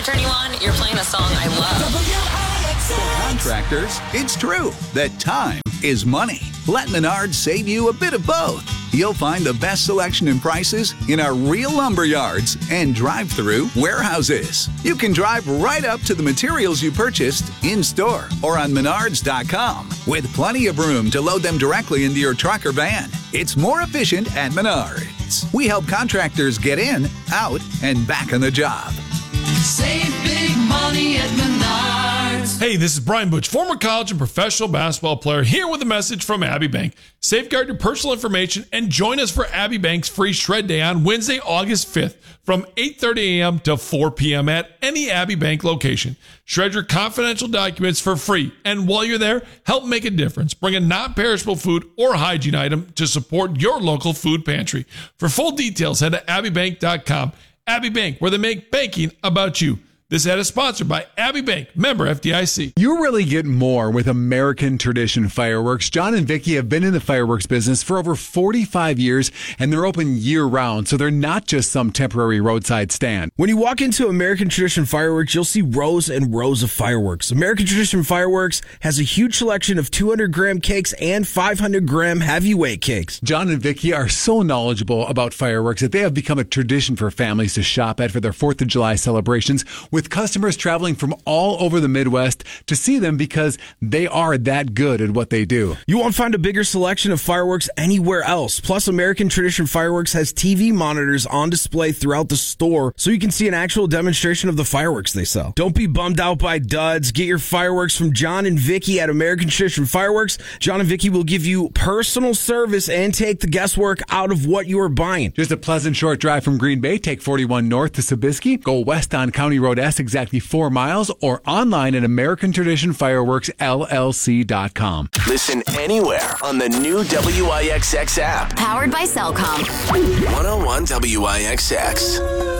turn you on, you're playing a song I love. For contractors, it's true that time is money. Let Menards save you a bit of both. You'll find the best selection and prices in our real lumber yards and drive-through warehouses. You can drive right up to the materials you purchased in-store or on Menards.com with plenty of room to load them directly into your truck or van. It's more efficient at Menards. We help contractors get in, out, and back on the job. Save big money at Menards. Hey, this is Brian Butch, former college and professional basketball player, here with a message from Abbey Bank. Safeguard your personal information and join us for Abbey Bank's free shred day on Wednesday, August 5th from 8:30 a.m. to 4 p.m. at any Abbey Bank location. Shred your confidential documents for free. And while you're there, help make a difference. Bring a non-perishable food or hygiene item to support your local food pantry. For full details, head to abbeybank.com. Abbey Bank, where they make banking about you. This ad is sponsored by Abbey Bank, member FDIC. You really get more with American Tradition Fireworks. John and Vicki have been in the fireworks business for over 45 years, and they're open year-round, so they're not just some temporary roadside stand. When you walk into American Tradition Fireworks, you'll see rows and rows of fireworks. American Tradition Fireworks has a huge selection of 200-gram cakes and 500-gram heavyweight cakes. John and Vicki are so knowledgeable about fireworks that they have become a tradition for families to shop at for their 4th of July celebrations, with customers traveling from all over the Midwest to see them because they are that good at what they do. You won't find a bigger selection of fireworks anywhere else. Plus, American Tradition Fireworks has TV monitors on display throughout the store so you can see an actual demonstration of the fireworks they sell. Don't be bummed out by duds. Get your fireworks from John and Vicki at American Tradition Fireworks. John and Vicki will give you personal service and take the guesswork out of what you are buying. Just a pleasant short drive from Green Bay. Take 41 north to Sobieski. Go west on County Road S exactly 4 miles, or online at AmericanTraditionFireworksLLC.com. Listen anywhere on the new WIXX app. Powered by Cellcom. 101 WIXX.